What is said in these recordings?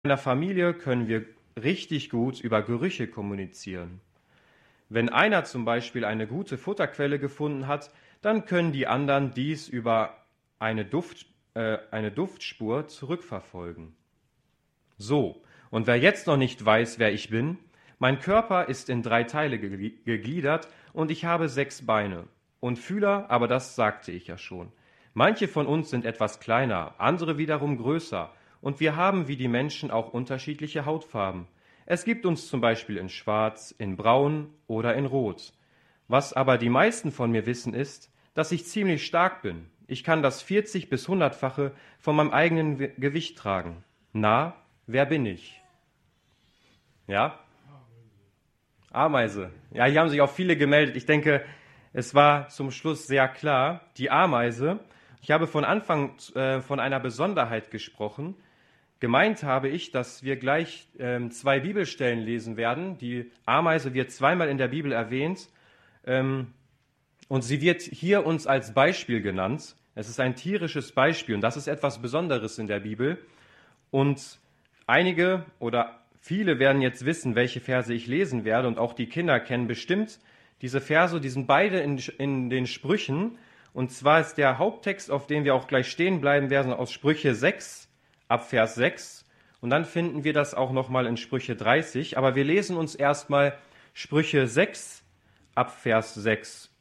der Familie können wir richtig gut über Gerüche kommunizieren. Wenn einer zum Beispiel eine gute Futterquelle gefunden hat, dann können die anderen dies über eine Duftspur zurückverfolgen. So, und wer jetzt noch nicht weiß, wer ich bin, mein Körper ist in 3 Teile gegliedert und ich habe 6 Beine und Fühler, aber das sagte ich ja schon. Manche von uns sind etwas kleiner, andere wiederum größer und wir haben wie die Menschen auch unterschiedliche Hautfarben. Es gibt uns zum Beispiel in Schwarz, in Braun oder in Rot. Was aber die meisten von mir wissen ist, dass ich ziemlich stark bin. Ich kann das 40 bis 100-fache von meinem eigenen Gewicht tragen. Na, wer bin ich? Ja? Ameise. Ja, hier haben sich auch viele gemeldet. Ich denke, es war zum Schluss sehr klar. Die Ameise. Ich habe von Anfang von einer Besonderheit gesprochen. Gemeint habe ich, dass wir gleich 2 Bibelstellen lesen werden. Die Ameise wird zweimal in der Bibel erwähnt und sie wird hier uns als Beispiel genannt. Es ist ein tierisches Beispiel und das ist etwas Besonderes in der Bibel. Und einige oder viele werden jetzt wissen, welche Verse ich lesen werde und auch die Kinder kennen bestimmt diese Verse, die sind beide in den Sprüchen. Und zwar ist der Haupttext, auf dem wir auch gleich stehen bleiben werden, aus Sprüche 6, ab Vers 6. Und dann finden wir das auch nochmal in Sprüche 30. Aber wir lesen uns erstmal Sprüche 6, ab Vers 6.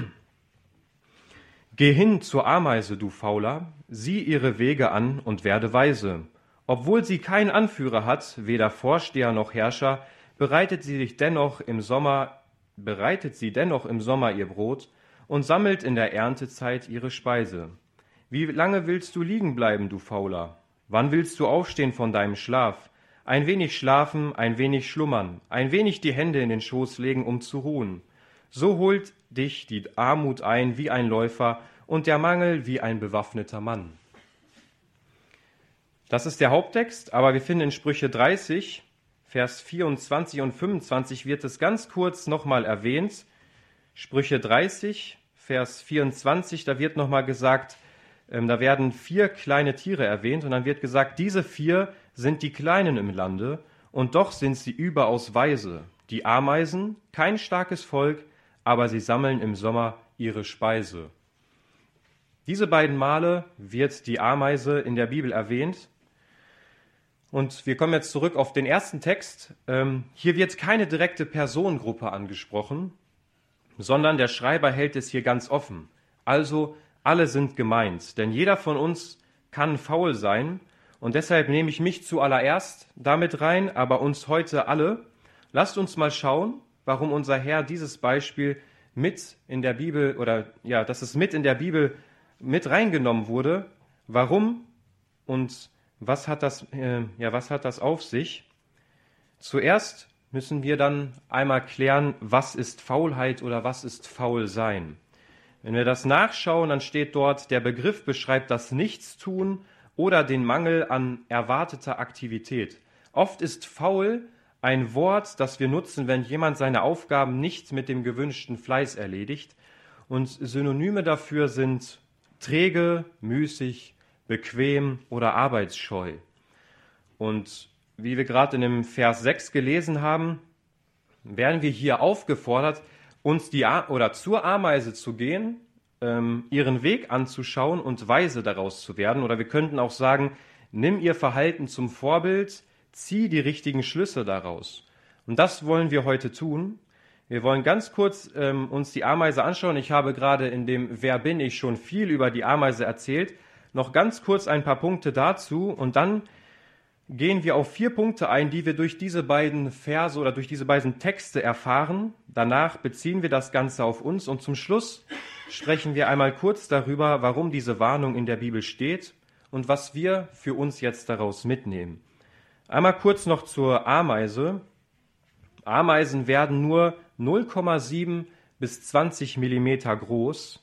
Geh hin zur Ameise, du Fauler, sieh ihre Wege an und werde weise. Obwohl sie keinen Anführer hat, weder Vorsteher noch Herrscher, bereitet sie dennoch im Sommer ihr Brot und sammelt in der Erntezeit ihre Speise. Wie lange willst du liegen bleiben, du Fauler? Wann willst du aufstehen von deinem Schlaf? Ein wenig schlafen, ein wenig schlummern, ein wenig die Hände in den Schoß legen, um zu ruhen. So holt dich die Armut ein wie ein Läufer und der Mangel wie ein bewaffneter Mann. Das ist der Haupttext, aber wir finden in Sprüche 30, Vers 24 und 25 wird es ganz kurz nochmal erwähnt. Sprüche 30, Vers 24, da wird nochmal gesagt, da werden 4 kleine Tiere erwähnt und dann wird gesagt, diese 4 sind die Kleinen im Lande und doch sind sie überaus weise. Die Ameisen, kein starkes Volk, aber sie sammeln im Sommer ihre Speise. Diese beiden Male wird die Ameise in der Bibel erwähnt. Und wir kommen jetzt zurück auf den ersten Text. Hier wird keine direkte Personengruppe angesprochen, sondern der Schreiber hält es hier ganz offen. Also alle sind gemeint, denn jeder von uns kann faul sein und deshalb nehme ich mich zuallererst damit rein, aber uns heute alle. Lasst uns mal schauen, warum unser Herr dieses Beispiel mit in der Bibel dass es mit in der Bibel mit reingenommen wurde. Warum und was hat das auf sich? Zuerst müssen wir dann einmal klären, was ist Faulheit oder was ist Faulsein. Wenn wir das nachschauen, dann steht dort, der Begriff beschreibt das Nichtstun oder den Mangel an erwarteter Aktivität. Oft ist faul ein Wort, das wir nutzen, wenn jemand seine Aufgaben nicht mit dem gewünschten Fleiß erledigt. Und Synonyme dafür sind träge, müßig, bequem oder arbeitsscheu. Und wie wir gerade in dem Vers 6 gelesen haben, werden wir hier aufgefordert, uns zur Ameise zu gehen, ihren Weg anzuschauen und weise daraus zu werden. Oder wir könnten auch sagen, nimm ihr Verhalten zum Vorbild, zieh die richtigen Schlüsse daraus. Und das wollen wir heute tun. Wir wollen ganz kurz uns die Ameise anschauen. Ich habe gerade in dem Wer bin ich schon viel über die Ameise erzählt. Noch ganz kurz ein paar Punkte dazu und dann gehen wir auf 4 Punkte ein, die wir durch diese beiden Verse oder durch diese beiden Texte erfahren. Danach beziehen wir das Ganze auf uns und zum Schluss sprechen wir einmal kurz darüber, warum diese Warnung in der Bibel steht und was wir für uns jetzt daraus mitnehmen. Einmal kurz noch zur Ameise. Ameisen werden nur 0,7 bis 20 Millimeter groß.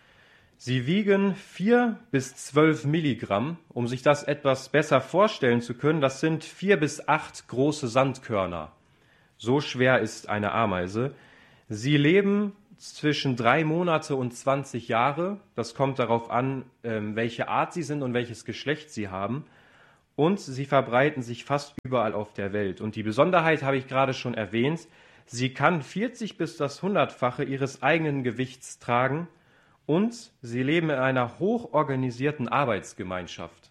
Sie wiegen 4 bis 12 Milligramm. Um sich das etwas besser vorstellen zu können, das sind 4 bis 8 große Sandkörner. So schwer ist eine Ameise. Sie leben zwischen 3 Monate und 20 Jahre. Das kommt darauf an, welche Art sie sind und welches Geschlecht sie haben. und sie verbreiten sich fast überall auf der Welt. Und die Besonderheit habe ich gerade schon erwähnt, sie kann 40 bis das 100-fache ihres eigenen Gewichts tragen und sie leben in einer hochorganisierten Arbeitsgemeinschaft.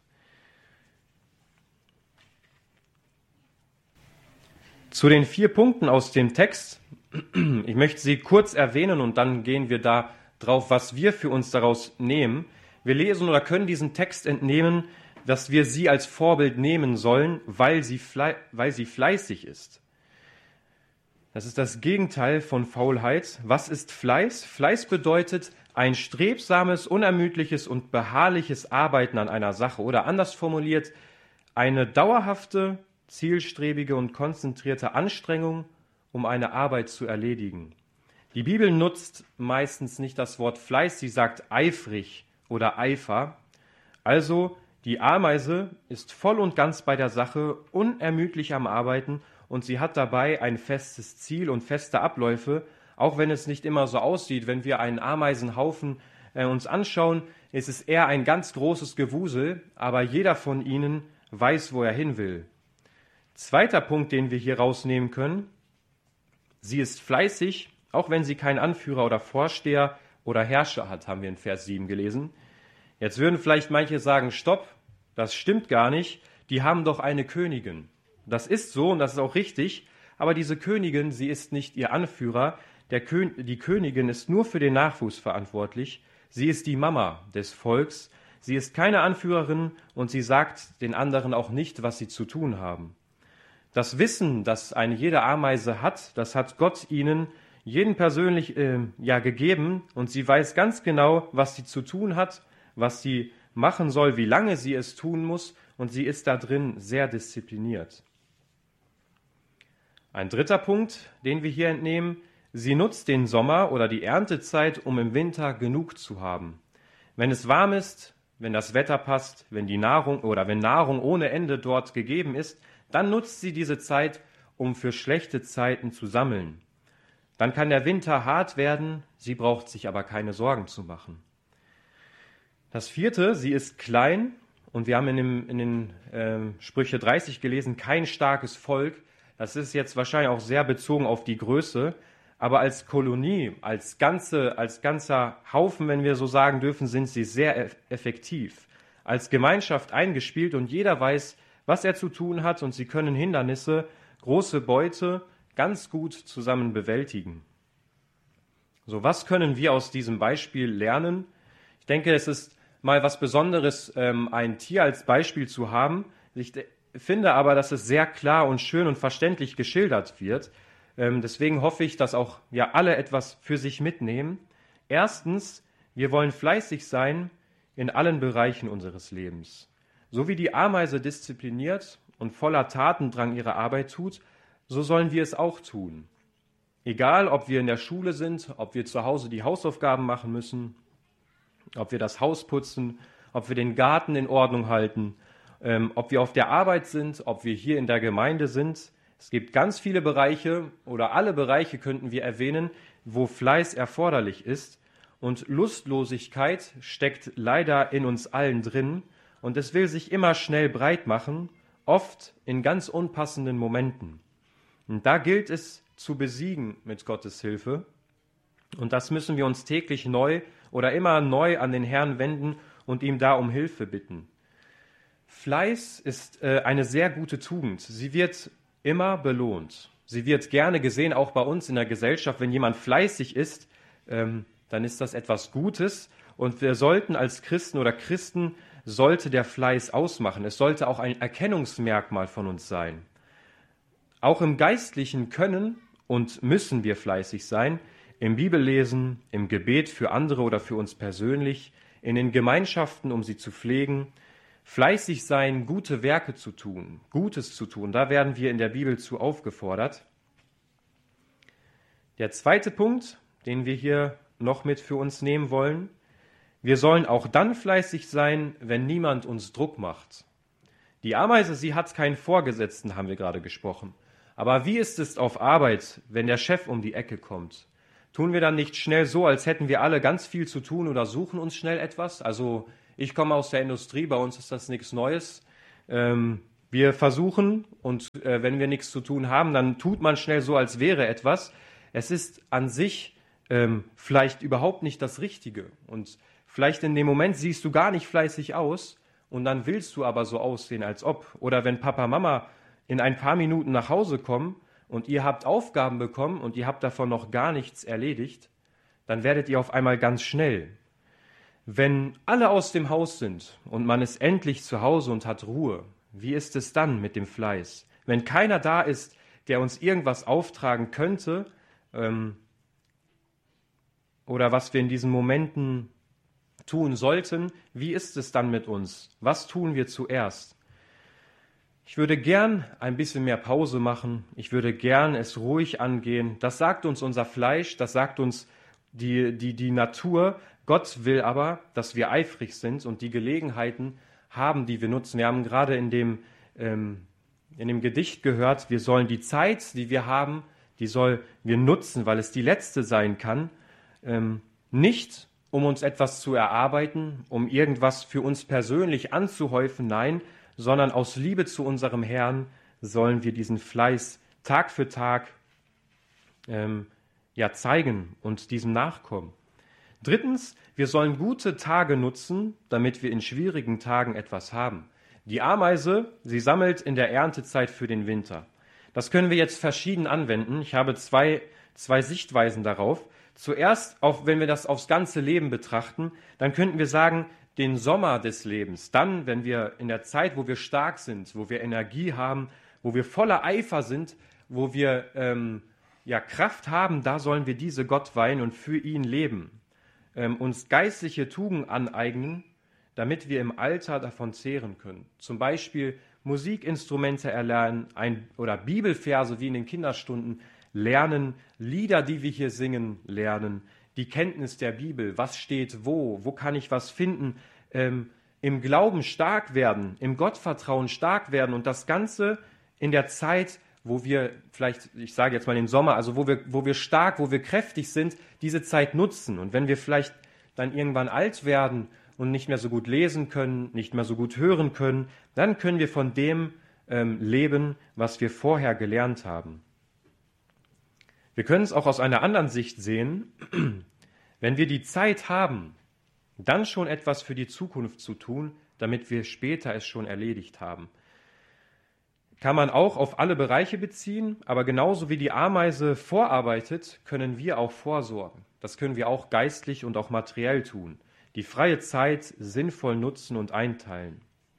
Zu den 4 Punkten aus dem Text, ich möchte sie kurz erwähnen und dann gehen wir da drauf, was wir für uns daraus nehmen. Wir lesen oder können diesen Text entnehmen, dass wir sie als Vorbild nehmen sollen, weil sie fleißig ist. Das ist das Gegenteil von Faulheit. Was ist Fleiß? Fleiß bedeutet ein strebsames, unermüdliches und beharrliches Arbeiten an einer Sache oder anders formuliert, eine dauerhafte, zielstrebige und konzentrierte Anstrengung, um eine Arbeit zu erledigen. Die Bibel nutzt meistens nicht das Wort Fleiß, sie sagt eifrig oder Eifer. Also die Ameise ist voll und ganz bei der Sache, unermüdlich am Arbeiten und sie hat dabei ein festes Ziel und feste Abläufe, auch wenn es nicht immer so aussieht. Wenn wir einen Ameisenhaufen uns anschauen, ist es eher ein ganz großes Gewusel, aber jeder von ihnen weiß, wo er hin will. Zweiter Punkt, den wir hier rausnehmen können, sie ist fleißig, auch wenn sie keinen Anführer oder Vorsteher oder Herrscher hat, haben wir in Vers 7 gelesen. Jetzt würden vielleicht manche sagen, stopp, das stimmt gar nicht, die haben doch eine Königin. Das ist so und das ist auch richtig, aber diese Königin, sie ist nicht ihr Anführer, die Königin ist nur für den Nachwuchs verantwortlich, sie ist die Mama des Volks, sie ist keine Anführerin und sie sagt den anderen auch nicht, was sie zu tun haben. Das Wissen, das eine jede Ameise hat, das hat Gott ihnen jeden persönlich gegeben und sie weiß ganz genau, was sie zu tun hat, was sie machen soll, wie lange sie es tun muss und sie ist da drin sehr diszipliniert. Ein dritter Punkt, den wir hier entnehmen, sie nutzt den Sommer oder die Erntezeit, um im Winter genug zu haben. Wenn es warm ist, wenn das Wetter passt, wenn Nahrung ohne Ende dort gegeben ist, dann nutzt sie diese Zeit, um für schlechte Zeiten zu sammeln. Dann kann der Winter hart werden, sie braucht sich aber keine Sorgen zu machen. Das vierte, sie ist klein und wir haben in den Sprüche 30 gelesen, kein starkes Volk. Das ist jetzt wahrscheinlich auch sehr bezogen auf die Größe, aber als Kolonie, als ganzer Haufen, wenn wir so sagen dürfen, sind sie sehr effektiv. Als Gemeinschaft eingespielt und jeder weiß, was er zu tun hat und sie können Hindernisse, große Beute ganz gut zusammen bewältigen. So, was können wir aus diesem Beispiel lernen? Ich denke, es ist mal was Besonderes, ein Tier als Beispiel zu haben. Ich finde aber, dass es sehr klar und schön und verständlich geschildert wird. Deswegen hoffe ich, dass auch alle etwas für sich mitnehmen. Erstens, wir wollen fleißig sein in allen Bereichen unseres Lebens. So wie die Ameise diszipliniert und voller Tatendrang ihre Arbeit tut, so sollen wir es auch tun. Egal, ob wir in der Schule sind, ob wir zu Hause die Hausaufgaben machen müssen, ob wir das Haus putzen, ob wir den Garten in Ordnung halten, ob wir auf der Arbeit sind, ob wir hier in der Gemeinde sind. Es gibt ganz viele Bereiche oder alle Bereiche könnten wir erwähnen, wo Fleiß erforderlich ist. Und Lustlosigkeit steckt leider in uns allen drin und es will sich immer schnell breit machen, oft in ganz unpassenden Momenten. Und da gilt es zu besiegen mit Gottes Hilfe. Und das müssen wir uns täglich neu oder immer neu an den Herrn wenden und ihm da um Hilfe bitten. Fleiß ist eine sehr gute Tugend. Sie wird immer belohnt. Sie wird gerne gesehen, auch bei uns in der Gesellschaft. Wenn jemand fleißig ist, dann ist das etwas Gutes. Und wir sollten als Christen oder Christen, sollte der Fleiß ausmachen. Es sollte auch ein Erkennungsmerkmal von uns sein. Auch im Geistlichen können und müssen wir fleißig sein. Im Bibellesen, im Gebet für andere oder für uns persönlich, in den Gemeinschaften, um sie zu pflegen. Fleißig sein, gute Werke zu tun, Gutes zu tun, da werden wir in der Bibel zu aufgefordert. Der zweite Punkt, den wir hier noch mit für uns nehmen wollen, wir sollen auch dann fleißig sein, wenn niemand uns Druck macht. Die Ameise, sie hat keinen Vorgesetzten, haben wir gerade gesprochen. Aber wie ist es auf Arbeit, wenn der Chef um die Ecke kommt? Tun wir dann nicht schnell so, als hätten wir alle ganz viel zu tun oder suchen uns schnell etwas? Also ich komme aus der Industrie, bei uns ist das nichts Neues. Wir versuchen und wenn wir nichts zu tun haben, dann tut man schnell so, als wäre etwas. Es ist an sich vielleicht überhaupt nicht das Richtige. Und vielleicht in dem Moment siehst du gar nicht fleißig aus und dann willst du aber so aussehen, als ob. Oder wenn Papa, Mama in ein paar Minuten nach Hause kommen und ihr habt Aufgaben bekommen und ihr habt davon noch gar nichts erledigt, dann werdet ihr auf einmal ganz schnell. Wenn alle aus dem Haus sind und man ist endlich zu Hause und hat Ruhe, wie ist es dann mit dem Fleiß? Wenn keiner da ist, der uns irgendwas auftragen könnte, oder was wir in diesen Momenten tun sollten, wie ist es dann mit uns? Was tun wir zuerst? Ich würde gern ein bisschen mehr Pause machen. Ich würde gern es ruhig angehen. Das sagt uns unser Fleisch, das sagt uns die Natur. Gott will aber, dass wir eifrig sind und die Gelegenheiten haben, die wir nutzen. Wir haben gerade in dem Gedicht gehört, wir sollen die Zeit, die wir haben, die sollen wir nutzen, weil es die letzte sein kann. Nicht, um uns etwas zu erarbeiten, um irgendwas für uns persönlich anzuhäufen, nein, sondern aus Liebe zu unserem Herrn sollen wir diesen Fleiß Tag für Tag zeigen und diesem nachkommen. Drittens, wir sollen gute Tage nutzen, damit wir in schwierigen Tagen etwas haben. Die Ameise, sie sammelt in der Erntezeit für den Winter. Das können wir jetzt verschieden anwenden. Ich habe zwei Sichtweisen darauf. Zuerst, auch wenn wir das aufs ganze Leben betrachten, dann könnten wir sagen, den Sommer des Lebens, dann, wenn wir in der Zeit, wo wir stark sind, wo wir Energie haben, wo wir voller Eifer sind, wo wir Kraft haben, da sollen wir diese Gott weihen und für ihn leben. Uns geistliche Tugenden aneignen, damit wir im Alter davon zehren können. Zum Beispiel Musikinstrumente erlernen oder Bibelverse wie in den Kinderstunden lernen, Lieder, die wir hier singen, lernen, die Kenntnis der Bibel, was steht wo kann ich was finden, im Glauben stark werden, im Gottvertrauen stark werden und das Ganze in der Zeit, wo wir vielleicht, ich sage jetzt mal den Sommer, also wo wir stark, wo wir kräftig sind, diese Zeit nutzen. Und wenn wir vielleicht dann irgendwann alt werden und nicht mehr so gut lesen können, nicht mehr so gut hören können, dann können wir von dem leben, was wir vorher gelernt haben. Wir können es auch aus einer anderen Sicht sehen, wenn wir die Zeit haben, dann schon etwas für die Zukunft zu tun, damit wir später es schon erledigt haben. Kann man auch auf alle Bereiche beziehen, aber genauso wie die Ameise vorarbeitet, können wir auch vorsorgen. Das können wir auch geistlich und auch materiell tun. Die freie Zeit sinnvoll nutzen und einteilen.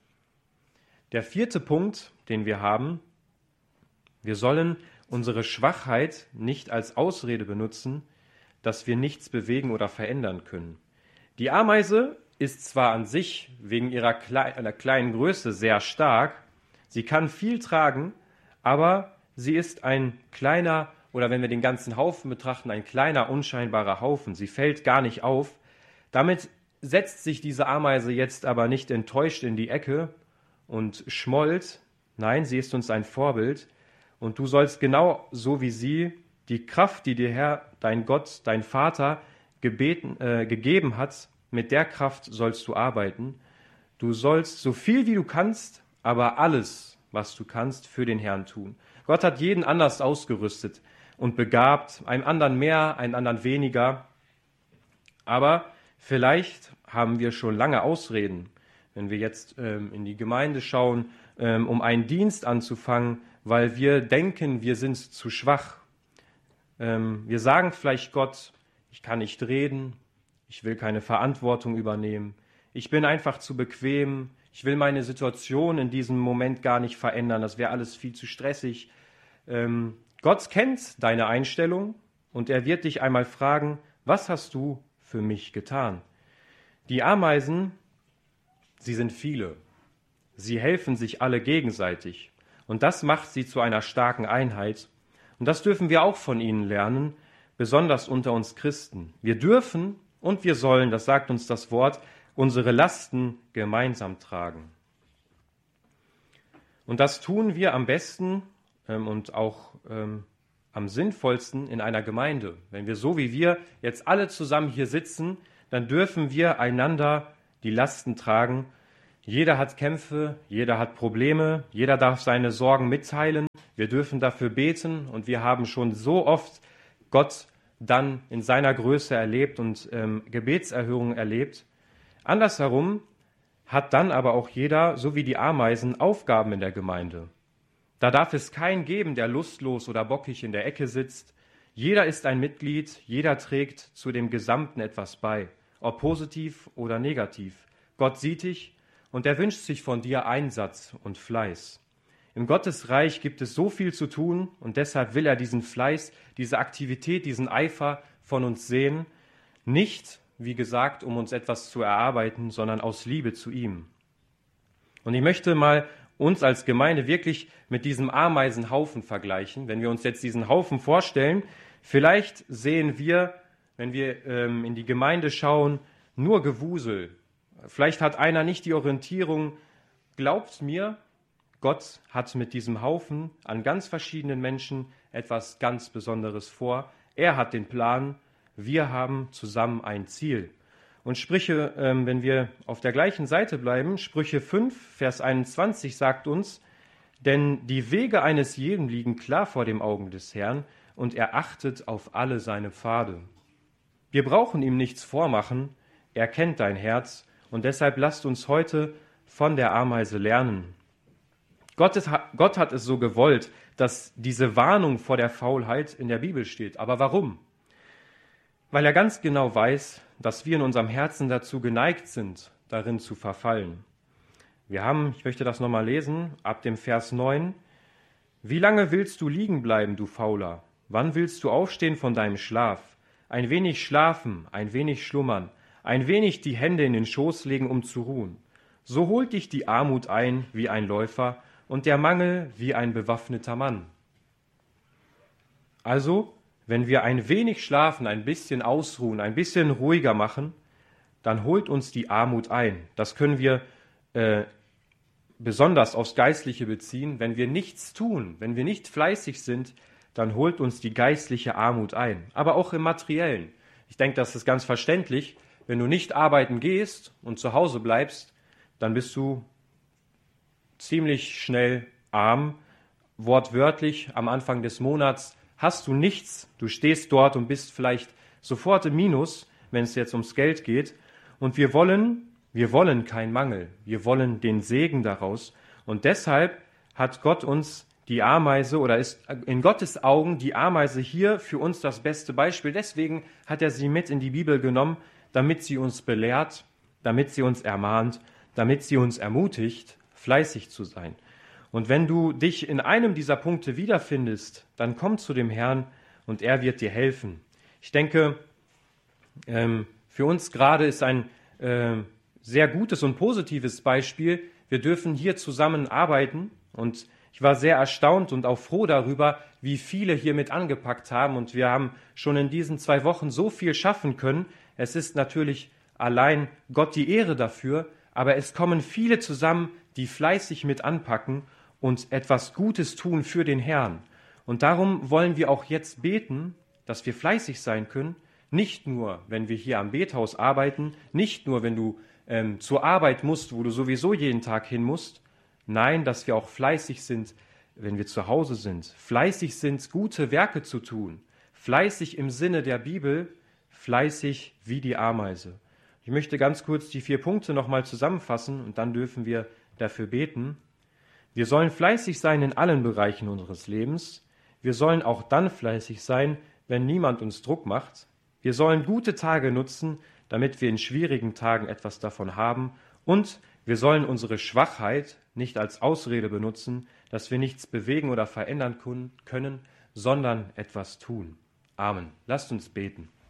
Der vierte Punkt, den wir haben, wir sollen unsere Schwachheit nicht als Ausrede benutzen, dass wir nichts bewegen oder verändern können. Die Ameise ist zwar an sich wegen ihrer kleinen Größe sehr stark, sie kann viel tragen, aber sie ist ein kleiner, oder wenn wir den ganzen Haufen betrachten, ein kleiner, unscheinbarer Haufen. Sie fällt gar nicht auf. Damit setzt sich diese Ameise jetzt aber nicht enttäuscht in die Ecke und schmollt. Nein, sie ist uns ein Vorbild. Und du sollst genau so wie sie die Kraft, die dir Herr, dein Gott, dein Vater gegeben hat, mit der Kraft sollst du arbeiten. Du sollst so viel wie du kannst, aber alles, was du kannst, für den Herrn tun. Gott hat jeden anders ausgerüstet und begabt, einen anderen mehr, einen anderen weniger. Aber vielleicht haben wir schon lange Ausreden, wenn wir jetzt in die Gemeinde schauen, um einen Dienst anzufangen, weil wir denken, wir sind zu schwach. Wir sagen vielleicht Gott, ich kann nicht reden, ich will keine Verantwortung übernehmen, ich bin einfach zu bequem, ich will meine Situation in diesem Moment gar nicht verändern, das wäre alles viel zu stressig. Gott kennt deine Einstellung und er wird dich einmal fragen, was hast du für mich getan? Die Ameisen, sie sind viele, sie helfen sich alle gegenseitig. Und das macht sie zu einer starken Einheit. Und das dürfen wir auch von ihnen lernen, besonders unter uns Christen. Wir dürfen und wir sollen, das sagt uns das Wort, unsere Lasten gemeinsam tragen. Und das tun wir am besten und auch am sinnvollsten in einer Gemeinde. Wenn wir so wie wir jetzt alle zusammen hier sitzen, dann dürfen wir einander die Lasten tragen. Jeder hat Kämpfe, jeder hat Probleme, jeder darf seine Sorgen mitteilen. Wir dürfen dafür beten und wir haben schon so oft Gott dann in seiner Größe erlebt und Gebetserhörungen erlebt. Andersherum hat dann aber auch jeder, so wie die Ameisen, Aufgaben in der Gemeinde. Da darf es keinen geben, der lustlos oder bockig in der Ecke sitzt. Jeder ist ein Mitglied, jeder trägt zu dem Gesamten etwas bei, ob positiv oder negativ. Gott sieht dich und er wünscht sich von dir Einsatz und Fleiß. Im Gottesreich gibt es so viel zu tun und deshalb will er diesen Fleiß, diese Aktivität, diesen Eifer von uns sehen, nicht, wie gesagt, um uns etwas zu erarbeiten, sondern aus Liebe zu ihm. Und ich möchte mal uns als Gemeinde wirklich mit diesem Ameisenhaufen vergleichen. Wenn wir uns jetzt diesen Haufen vorstellen, vielleicht sehen wir, wenn wir in die Gemeinde schauen, nur Gewusel. Vielleicht hat einer nicht die Orientierung. Glaubt mir, Gott hat mit diesem Haufen an ganz verschiedenen Menschen etwas ganz Besonderes vor. Er hat den Plan, wir haben zusammen ein Ziel. Und Sprüche, wenn wir auf der gleichen Seite bleiben, Sprüche 5, Vers 21 sagt uns, denn die Wege eines jeden liegen klar vor den Augen des Herrn und er achtet auf alle seine Pfade. Wir brauchen ihm nichts vormachen, er kennt dein Herz und deshalb lasst uns heute von der Ameise lernen. Gott hat es so gewollt, dass diese Warnung vor der Faulheit in der Bibel steht. Aber warum? Weil er ganz genau weiß, dass wir in unserem Herzen dazu geneigt sind, darin zu verfallen. Ich möchte das nochmal lesen, ab dem Vers 9. Wie lange willst du liegen bleiben, du Fauler? Wann willst du aufstehen von deinem Schlaf? Ein wenig schlafen, ein wenig schlummern, ein wenig die Hände in den Schoß legen, um zu ruhen. So holt dich die Armut ein wie ein Läufer und der Mangel wie ein bewaffneter Mann. Also, wenn wir ein wenig schlafen, ein bisschen ausruhen, ein bisschen ruhiger machen, dann holt uns die Armut ein. Das können wir besonders aufs Geistliche beziehen. Wenn wir nichts tun, wenn wir nicht fleißig sind, dann holt uns die geistliche Armut ein. Aber auch im Materiellen. Ich denke, das ist ganz verständlich. Wenn du nicht arbeiten gehst und zu Hause bleibst, dann bist du ziemlich schnell arm. Wortwörtlich am Anfang des Monats hast du nichts. Du stehst dort und bist vielleicht sofort im Minus, wenn es jetzt ums Geld geht. Und wir wollen keinen Mangel. Wir wollen den Segen daraus. Und deshalb hat Gott uns die Ameise oder ist in Gottes Augen die Ameise hier für uns das beste Beispiel. Deswegen hat er sie mit in die Bibel genommen, damit sie uns belehrt, damit sie uns ermahnt, damit sie uns ermutigt, fleißig zu sein. Und wenn du dich in einem dieser Punkte wiederfindest, dann komm zu dem Herrn und er wird dir helfen. Ich denke, für uns gerade ist ein sehr gutes und positives Beispiel. Wir dürfen hier zusammen arbeiten und ich war sehr erstaunt und auch froh darüber, wie viele hier mit angepackt haben und wir haben schon in diesen 2 Wochen so viel schaffen können. Es ist natürlich allein Gott die Ehre dafür, aber es kommen viele zusammen, die fleißig mit anpacken und etwas Gutes tun für den Herrn. Und darum wollen wir auch jetzt beten, dass wir fleißig sein können, nicht nur, wenn wir hier am Bethaus arbeiten, nicht nur, wenn du zur Arbeit musst, wo du sowieso jeden Tag hin musst, nein, dass wir auch fleißig sind, wenn wir zu Hause sind, fleißig sind, gute Werke zu tun, fleißig im Sinne der Bibel, fleißig wie die Ameise. Ich möchte ganz kurz die 4 Punkte nochmal zusammenfassen und dann dürfen wir dafür beten. Wir sollen fleißig sein in allen Bereichen unseres Lebens. Wir sollen auch dann fleißig sein, wenn niemand uns Druck macht. Wir sollen gute Tage nutzen, damit wir in schwierigen Tagen etwas davon haben. Und wir sollen unsere Schwachheit nicht als Ausrede benutzen, dass wir nichts bewegen oder verändern können, sondern etwas tun. Amen. Lasst uns beten.